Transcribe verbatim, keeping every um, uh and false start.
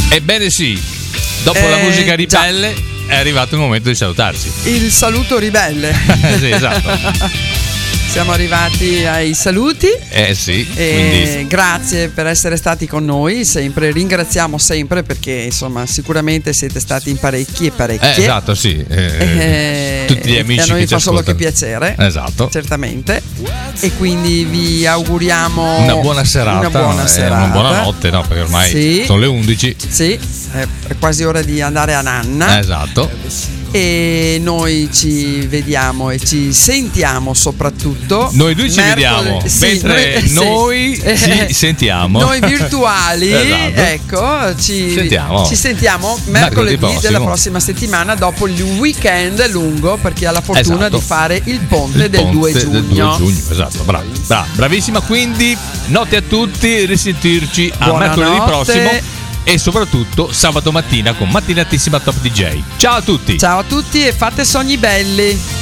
Ebbene sì, dopo Eh, la musica ribelle già. è arrivato il momento di salutarci. Il saluto ribelle. Sì, esatto. Siamo arrivati ai saluti. Eh sì, E quindi grazie per essere stati con noi sempre, ringraziamo sempre perché insomma sicuramente siete stati in parecchi e parecchie. eh, esatto, sì. Eh, Eh, tutti gli amici e a noi che ci fa solo che ascoltano. piacere. Esatto. Certamente. E quindi vi auguriamo Una buona serata, una buona eh, serata. una buona notte, no? Perché ormai Sì. sono le undici. Sì, è è quasi ora di andare a nanna. Esatto. E noi ci vediamo e ci sentiamo soprattutto. Noi due ci mercoledì- vediamo, sì, mentre sì. noi ci sentiamo. Noi virtuali, Esatto. ecco, ci Sentiamo. ci sentiamo Mercoledì mercoledì prossimo. della prossima settimana dopo il weekend lungo, perché ha la fortuna Esatto. di fare il ponte Il del ponte due del giugno. due giugno, esatto, brava, brava, bravissima. Quindi notte a tutti, risentirci a Buonanotte. mercoledì prossimo e soprattutto sabato mattina con Mattinatissima Top D J. Ciao a tutti. Ciao a tutti e fate sogni belli.